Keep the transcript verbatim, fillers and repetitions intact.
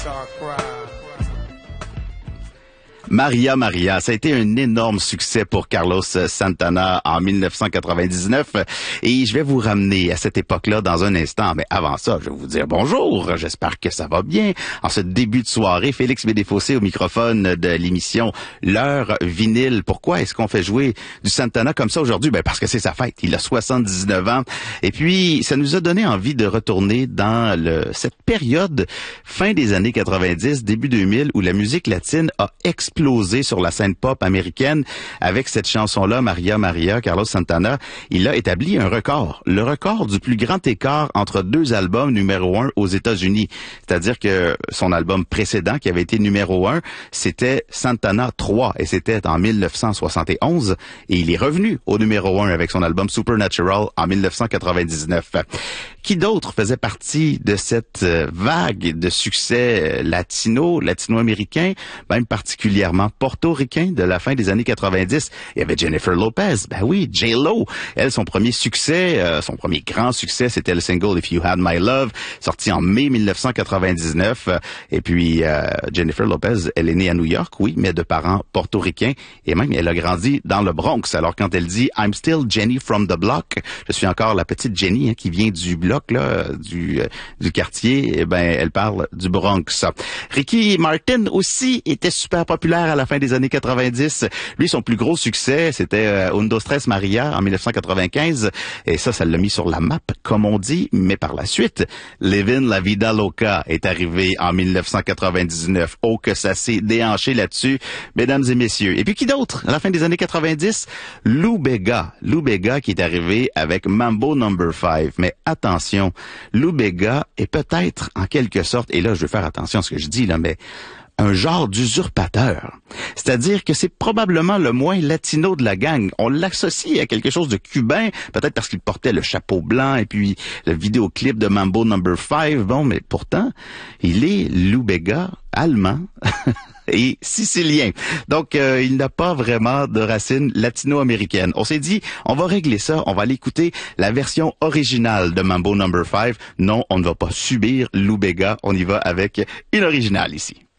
Maria Maria, ça a été un énorme succès pour Carlos Santana en mille neuf cent quatre-vingt-dix-neuf et je vais vous ramener à cette époque-là dans un instant. Mais avant ça, je vais vous dire bonjour, j'espère que ça va bien. En ce début de soirée, Félix Bédéfossé au microphone de l'émission L'heure vinyle. Pourquoi est-ce qu'on fait jouer du Santana comme ça aujourd'hui? Ben parce que c'est sa fête, il a soixante-dix-neuf ans et puis ça nous a donné envie de retourner dans le, cette période fin des années quatre-vingt-dix, début deux mille où la musique latine a explosé sur la scène pop américaine avec cette chanson-là, Maria Maria. Carlos Santana, il a établi un record, le record du plus grand écart entre deux albums numéro un aux États-Unis. C'est-à-dire que son album précédent, qui avait été numéro un, c'était Santana trois, et c'était en mille neuf cent soixante et onze, et il est revenu au numéro un avec son album Supernatural en mille neuf cent quatre-vingt-dix-neuf. Qui d'autre faisait partie de cette vague de succès latino, latino-américain, même particulièrement portoricain de la fin des années quatre-vingt-dix? Il y avait Jennifer Lopez, ben oui, J-Lo. Elle, son premier succès, euh, son premier grand succès, c'était le single If You Had My Love, sorti en mai mille neuf cent quatre-vingt-dix-neuf. Et puis, euh, Jennifer Lopez, elle est née à New York, oui, mais de parents portoricains. Et même, elle a grandi dans le Bronx. Alors, quand elle dit « I'm still Jenny from the block », je suis encore la petite Jenny hein, qui vient du bloc, là, du, euh, du quartier, eh ben, elle parle du Bronx. Ricky Martin aussi était super populaire à la fin des années quatre-vingt-dix. Lui, son plus gros succès, c'était euh, Un, Dos, Tres, Maria en mille neuf cent quatre-vingt-quinze. Et ça, ça l'a mis sur la map, comme on dit. Mais par la suite, Livin' La Vida Loca est arrivé en mille neuf cent quatre-vingt-dix-neuf. Oh, que ça s'est déhanché là-dessus, mesdames et messieurs. Et puis qui d'autre? À la fin des années quatre-vingt-dix, Lou Bega. Lou Bega qui est arrivé avec Mambo number five. Mais attention, Lou Bega est peut-être en quelque sorte, et là, je veux faire attention à ce que je dis, là, mais un genre d'usurpateur. C'est-à-dire que c'est probablement le moins latino de la gang. On l'associe à quelque chose de cubain, peut-être parce qu'il portait le chapeau blanc et puis le vidéoclip de Mambo number five. Bon, mais pourtant, il est Lou Bega, allemand et sicilien. Donc, euh, il n'a pas vraiment de racines latino-américaines. On s'est dit, on va régler ça, on va aller écouter la version originale de Mambo number five. Non, on ne va pas subir Lou Bega, on y va avec une originale ici.